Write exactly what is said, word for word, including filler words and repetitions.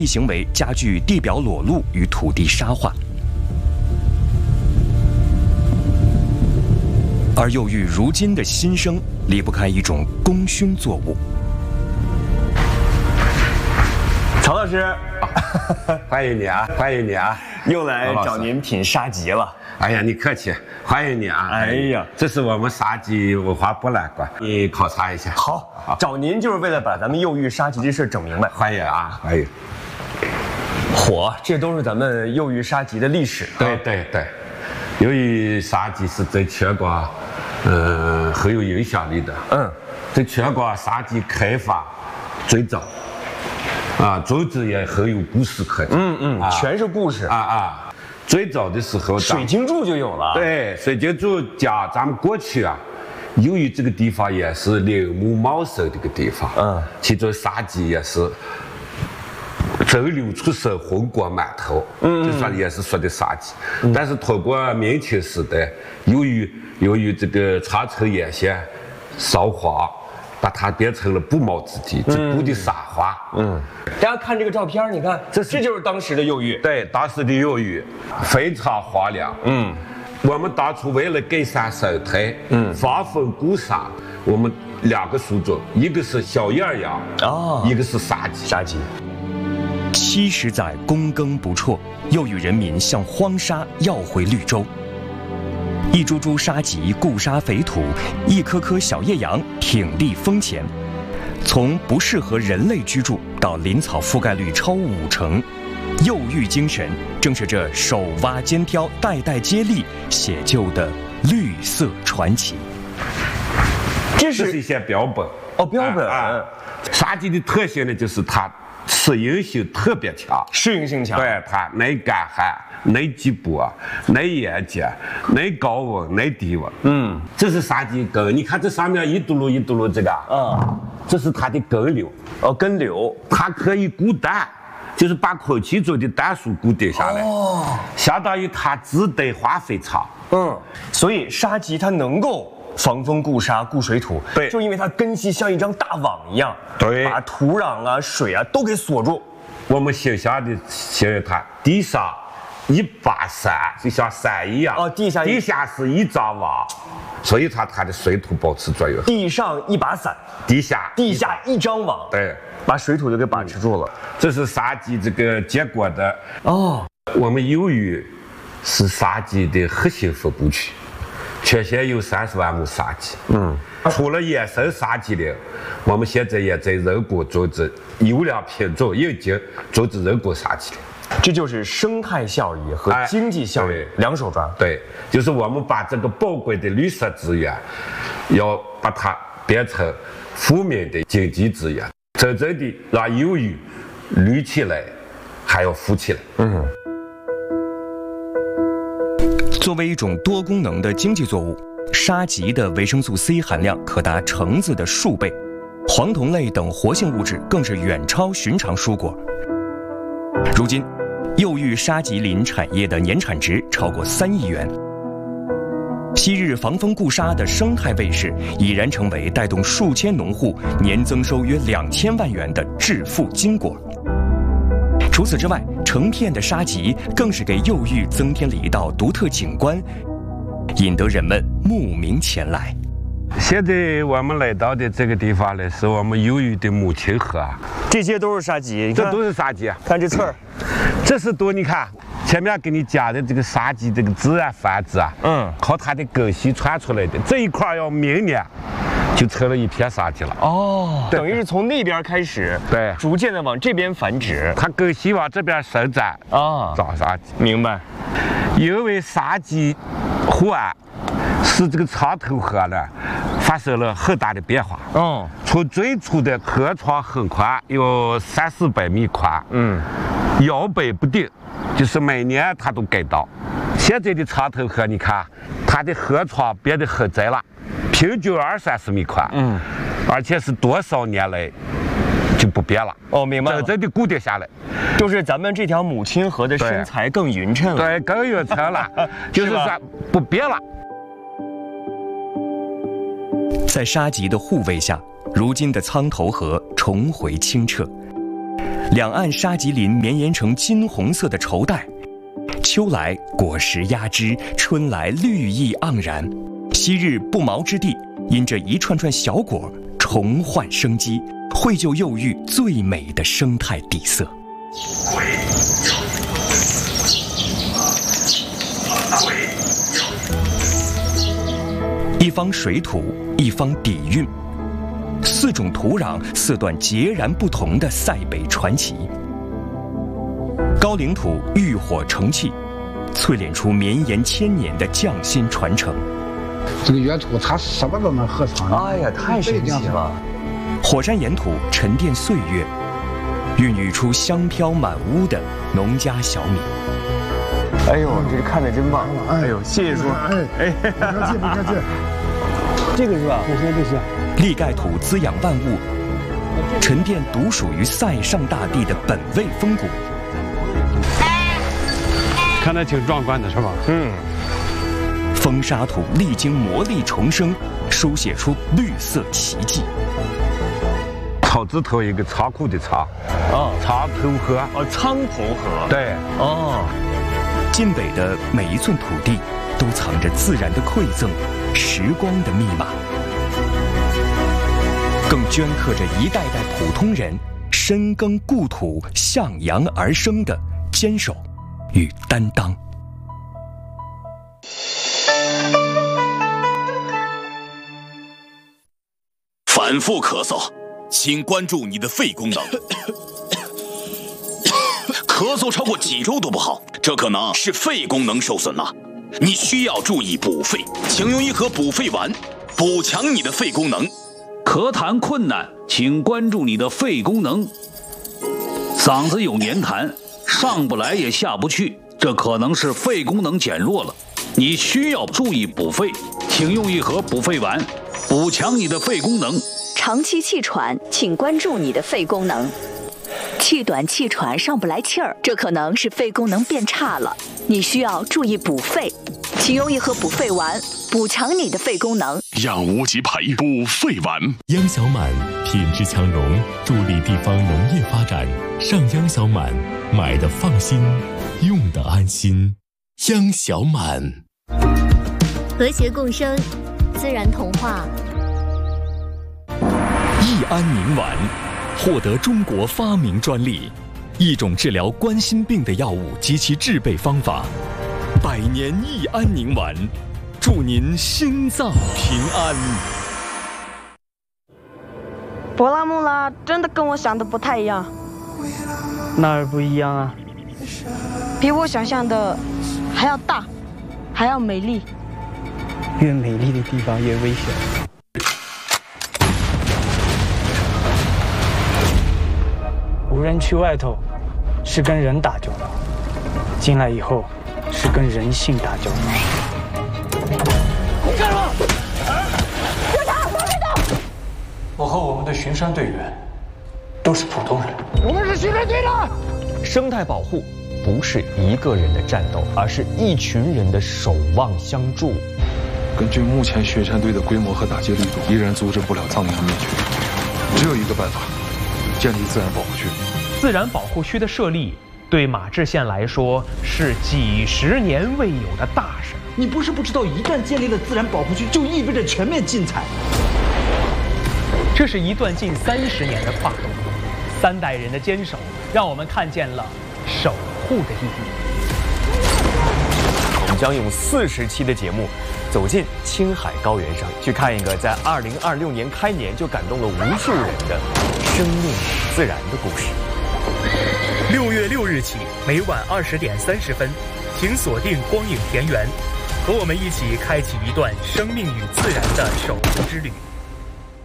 行为加剧地表裸露与土地沙化。而幼玉如今的新生离不开一种功勋作物。 曹老师， 欢迎你啊，欢迎你啊， 又来找您品沙棘了。 哎呀，你客气，欢迎你啊！ 哎呀， 这是我们沙棘文化博览馆，你考察一下。 好，好，找您就是为了把咱们幼玉沙棘这事整明白。 欢迎啊，欢迎。 嚯，这都是咱们幼玉沙棘的历史。 对对对，由于沙棘是在全国，呃，很有影响力的。嗯，在全国沙棘开发最早，啊，种子也很有故事可讲。 嗯嗯，啊、全是故事啊啊。最早的时候， 水晶柱就有了。 对，水晶柱讲咱们过去啊，由于这个地方也是林木茂盛的一个地方，嗯，其中沙棘也是蒸馏出生，红果满头，嗯，就说也是说的沙棘。嗯、但是通过明清时代，由于由于这个长城沿线烧荒，把它变成了不毛之地，就布的沙花。嗯， 大家看这个照片，你看，这这就是当时的幼玉。 对，当时的幼玉非常荒凉。嗯，我们当初为了改善生态，嗯，防风固沙，我们两个树种，一个是小叶杨，哦，一个是沙棘。 沙棘。 七十载躬耕不辍，幼玉人民向荒沙要回绿洲。一株株沙棘固沙肥土，一棵棵小叶杨挺立峰前。从不适合人类居住到林草覆盖率超五成，幼玉精神正是这手挖肩挑、代代接力写就的绿色传奇。 这是一些标本哦，标本。 啊啊、沙棘的特性呢，就是它适应性特别强， 适应性强。 对，它耐干旱、耐季播、耐盐碱、耐高温、耐低温。嗯，这是沙棘根，你看这上面一嘟噜一嘟噜这个，嗯，这是它的根瘤。 哦，根瘤， 它可以固氮，就是把空气中的氮素固定下来。哦，相当于它自带化肥厂。 嗯，所以沙棘它能够防风固沙固水土， 对， 就因为它根系像一张大网一样， 对， 把土壤啊、水啊都给锁住。 我们形象的形容它，地上一把山，就像山一样。 哦，地下地下是一张网，所以它它的水土保持作用。 地上一把伞， 地下地下一张网， 对， 把水土就给把持住了。 这是沙棘这个结果的哦。我们幼玉是沙棘的核心分布区。全县有三十万亩沙棘，嗯，除了野生沙棘林，我们现在也在人工种植优良品种引进种植人工沙棘林， 这就是生态效益和经济效益、哎、两手抓。 对，就是我们把这个宝贵的绿色资源，要把它变成富民的经济资源，真正的让幼玉绿起来，还要富起来。嗯。 作为一种多功能的经济作物，沙棘的维生素 C 含量可达橙子的数倍，黄酮类等活性物质更是远超寻常蔬果。如今，幼玉沙棘林产业的年产值超过三亿元。昔日防风固沙的生态卫士已然成为带动数千农户年增收约两千万元的致富金果。除此之外，成片的沙棘更是给幼玉增添了一道独特景观，引得人们慕名前来。 现在我们来到的这个地方呢，是我们幼玉的母亲河。 这些都是沙棘， 这都是沙棘。 看这刺儿， 这是多，你看前面给你讲的这个沙棘这个自然繁殖啊，嗯，靠它的根系传出来的。这一块要明年就成了一片沙棘了。 哦，等于是从那边开始， 对， 逐渐的往这边繁殖， 它根系往这边伸展啊，长沙棘。 明白。 因为沙棘湖岸使这个长头河呢发生了很大的变化。嗯，从最初的河床很宽，有三四百米宽，嗯，摇摆不定，就是每年它都改道。现在的长头河，你看它的河床变得很窄了。平均二三十米宽，嗯，而且是多少年来就不变了。 哦，明白了， 真正的固定下来， 就是咱们这条母亲河的身材更匀称了， 对，更匀称了，就是说不变了。 在沙棘的护卫下，如今的苍头河重回清澈。 两岸沙棘林绵延成金红色的绸带，秋来果实压枝，春来绿意盎然。昔日不毛之地，因这一串串小果重焕生机，绘就幼育最美的生态底色。一方水土，一方底蕴，四种土壤，四段截然不同的塞北传奇。高岭土浴火成器，淬炼出绵延千年的匠心传承。 这个原土它什么都能合成。 哎呀，太神奇了！ 火山岩土沉淀岁月，孕育出香飘满屋的农家小米。 哎呦，这个看着真棒！哎呦，谢谢叔。 哎，哎，不客气，不客气。 这个是吧？ 这是，这是。 砾盖土滋养万物，沉淀独属于塞上大地的本味风骨。 看着挺壮观的，是吧？ 嗯。 风沙土历经磨砺重生，书写出绿色奇迹。 草字头一个仓库的仓，哦，仓头河， 哦，仓头河， 对， 哦。 晋北的每一寸土地，都藏着自然的馈赠，时光的密码，更镌刻着一代代普通人深耕故土、向阳而生的坚守与担当。 反复咳嗽，请关注你的肺功能。咳嗽超过几周都不好，这可能是肺功能受损了。你需要注意补肺，请用一盒补肺丸，补强你的肺功能。 咳痰困难，请关注你的肺功能。嗓子有黏痰，上不来也下不去，这可能是肺功能减弱了。你需要注意补肺，请用一盒补肺丸，补强你的肺功能。 长期气喘，请关注你的肺功能。气短气喘上不来气儿，这可能是肺功能变差了，你需要注意补肺，请用一盒补肺丸，补强你的肺功能。 养无极培补肺丸， 央小满品质强融，助力地方农业发展。上央小满，买的放心，用的安心。央小满， 和谐共生，自然童话。 益安宁丸获得中国发明专利，一种治疗冠心病的药物及其制备方法。百年益安宁丸，祝您心脏平安。 博拉穆拉真的跟我想的不太一样。 哪儿不一样啊？ 比我想象的还要大，还要美丽。 越美丽的地方越危险。无人区外头是跟人打交道，进来以后是跟人性打交道。 你干什么？有他，往里走！ 我和我们的巡山队员都是普通人。 我们是巡山队的。 生态保护不是一个人的战斗，而是一群人的守望相助。 根据目前巡山队的规模和打击力度，依然阻止不了藏羚羊灭绝。只有一个办法，建立自然保护区。 自然保护区的设立，对马志县来说是几十年未有的大事。 你不是不知道，一旦建立了自然保护区，就意味着全面禁采。 这是一段近三十年的跨度，三代人的坚守，让我们看见了守护的意义。 我们将用四十期的节目，走进青海高原上，去看一个在二零二六年开年就感动了无数人的生命与自然的故事。 六月六日起，每晚二十点三十分，请锁定光影田园，和我们一起开启一段生命与自然的守护之旅。